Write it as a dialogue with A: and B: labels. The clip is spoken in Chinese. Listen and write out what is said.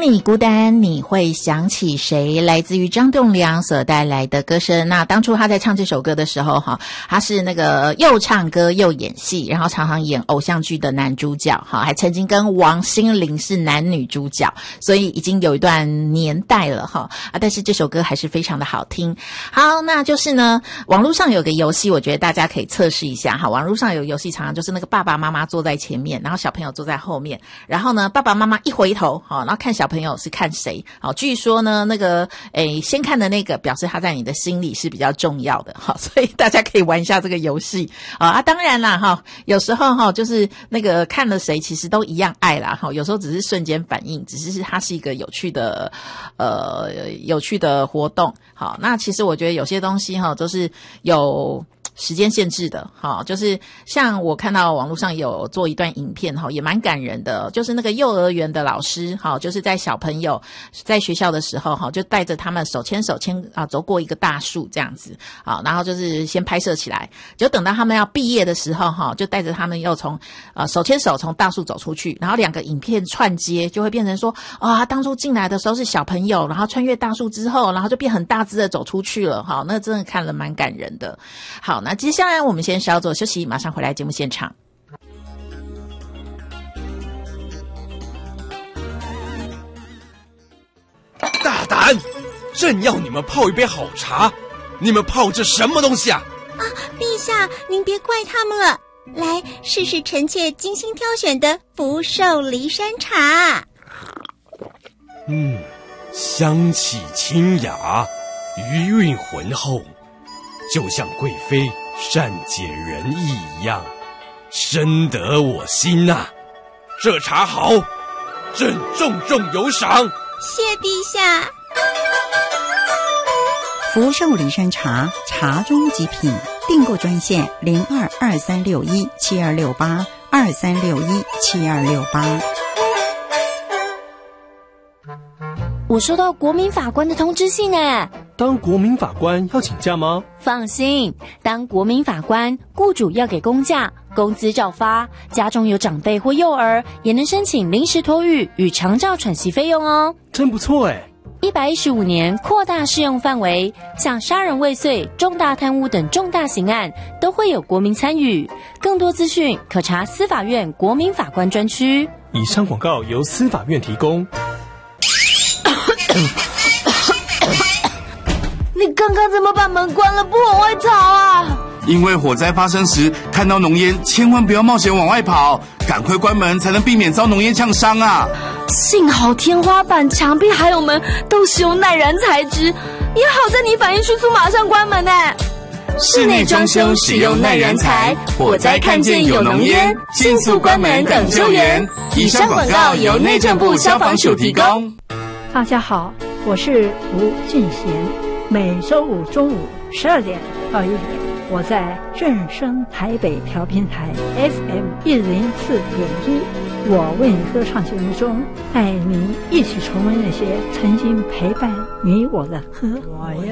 A: 你孤单你会想起谁，来自于张栋梁所带来的歌声。那当初他在唱这首歌的时候他是那个又唱歌又演戏，然后常常演偶像剧的男主角还曾经跟王心凌是男女主角，所以已经有一段年代了但是这首歌还是非常的好听。好，那就是呢网络上有个游戏，我觉得大家可以测试一下网络上有游戏常常就是那个爸爸妈妈坐在前面，然后小朋友坐在后面，然后呢爸爸妈妈一回头然后看小朋友是看谁据说呢那个先看的那个表示他在你的心里是比较重要的所以大家可以玩一下这个游戏当然啦有时候就是那个看了谁其实都一样爱啦有时候只是瞬间反应，只是它是一个有趣的活动。好，那其实我觉得有些东西都是有时间限制的就是像我看到网络上有做一段影片也蛮感人的，就是那个幼儿园的老师就是在小朋友在学校的时候就带着他们手牵手走过一个大树这样子然后就是先拍摄起来，就等到他们要毕业的时候就带着他们又从手牵手从大树走出去，然后两个影片串接，就会变成说他当初进来的时候是小朋友，然后穿越大树之后，然后就变很大只的走出去了那真的看了蛮感人的。好，那接下来我们先稍作休息，马上回来节目现场。
B: 大胆！正要你们泡一杯好茶，你们泡这什么东西啊？
C: 陛下，您别怪他们了。来，试试臣妾精心挑选的福寿梨山茶。
B: 香气清雅，余韵浑厚，就像贵妃善解人意一样，深得我心啊！这茶好，朕重重有赏。
C: 谢陛下。
D: 福寿梨山茶，茶中极品，订购专线022361726823617268。
E: 我收到国民法官的通知信呢。
F: 当国民法官要请假吗？
E: 放心，当国民法官，雇主要给公假，工资照发，家中有长辈或幼儿，也能申请临时托育与长照喘息费用哦。
F: 真不错耶。
E: 115年扩大适用范围，像杀人未遂、重大贪污等重大刑案都会有国民参与。更多资讯可查司法院国民法官专区。
F: 以上广告由司法院提供。
E: 你刚刚怎么把门关了不往外逃啊？
G: 因为火灾发生时看到浓烟，千万不要冒险往外跑，赶快关门才能避免遭浓烟呛伤啊！
E: 幸好天花板、墙壁还有门都使用耐燃材质，也好在你反应迅速，马上关门呢。
G: 室内装修使用耐燃材，火灾看见有浓烟，迅速关门等救援。以上广告由内政部消防署提供。
H: 大家好，我是吴俊贤，每周五中午12点到1点，我在正声台北调频台 FM104.1，我为你歌唱节目中，带您一起重温那些曾经陪伴你我的歌。